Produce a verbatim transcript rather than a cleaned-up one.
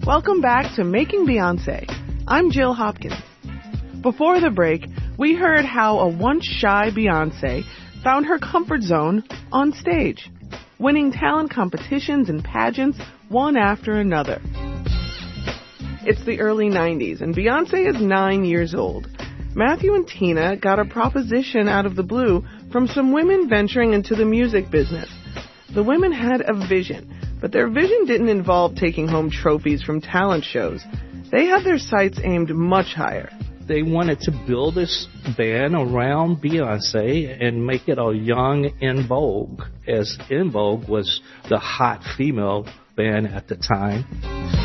Welcome back to Making Beyonce. I'm Jill Hopkins. Before the break, we heard how a once shy Beyonce found her comfort zone on stage, winning talent competitions and pageants one after another. It's the early nineties, and Beyonce is nine years old. Matthew and Tina got a proposition out of the blue from some women venturing into the music business. The women had a vision, but their vision didn't involve taking home trophies from talent shows. They had their sights aimed much higher. They wanted to build this band around Beyonce and make it a young En Vogue, as En Vogue was the hot female band at the time.